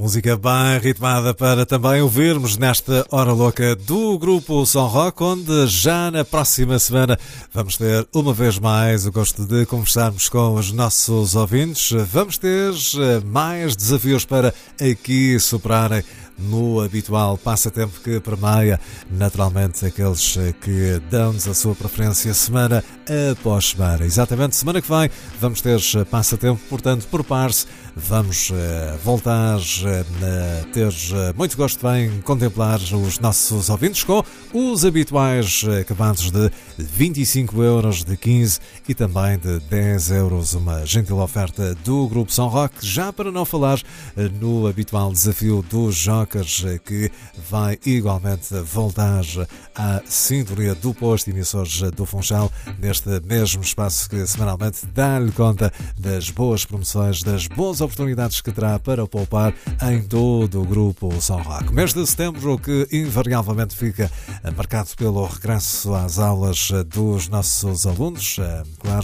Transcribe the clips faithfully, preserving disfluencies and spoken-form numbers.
Música bem ritmada para também ouvirmos nesta hora louca do Grupo Som Rock, onde já na próxima semana vamos ter uma vez mais o gosto de conversarmos com os nossos ouvintes. Vamos ter mais desafios para aqui superarem no habitual passatempo que permeia naturalmente aqueles que dão-nos a sua preferência semana após semana. Exatamente, semana que vem vamos ter passatempo, portanto prepare-se, vamos uh, voltar uh, a ter uh, muito gosto em contemplar os nossos ouvintes com os habituais uh, acabados de vinte e cinco euros, de quinze e também de dez euros, uma gentil oferta do Grupo Som Rock, já para não falar uh, no habitual desafio dos jogos que vai igualmente voltar à sintonia do posto de emissores do Funchal, neste mesmo espaço que semanalmente dá-lhe conta das boas promoções, das boas oportunidades que terá para poupar em todo o Grupo Som Rock. Mês de setembro que invariavelmente fica marcado pelo regresso às aulas dos nossos alunos. Claro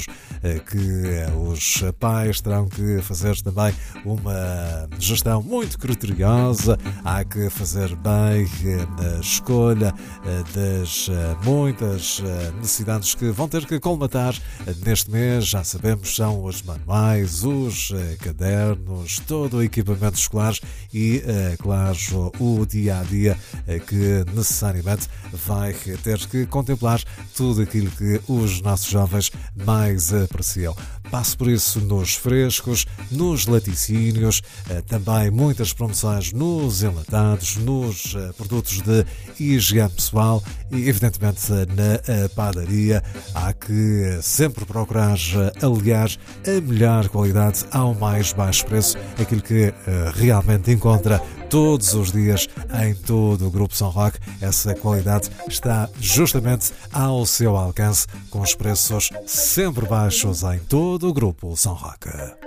que os pais terão que fazer também uma gestão muito criteriosa. Há que fazer bem a escolha das muitas necessidades que vão ter que colmatar neste mês. Já sabemos, são os manuais, os cadernos, todo o equipamento escolar e, claro, o dia-a-dia que necessariamente vai ter que contemplar tudo aquilo que os nossos jovens mais apreciam. Passo por isso nos frescos, nos laticínios, também muitas promoções nos enlatados, nos produtos de higiene pessoal e, evidentemente, na padaria. Há que sempre procurar aliar a melhor qualidade ao mais baixo preço, aquilo que realmente encontra todos os dias em todo o Grupo Som Rock. Essa qualidade está justamente ao seu alcance, com os preços sempre baixos em todo o Grupo Som Rock.